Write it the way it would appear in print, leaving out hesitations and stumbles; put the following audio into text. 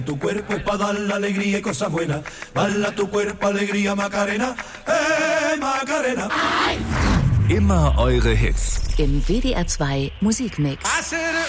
Tu cuerpo es para dar la alegría y cosas buenas. Bala tu cuerpo, alegría, Macarena. Macarena. Immer eure Hits. Im WDR 2 Musikmix. I said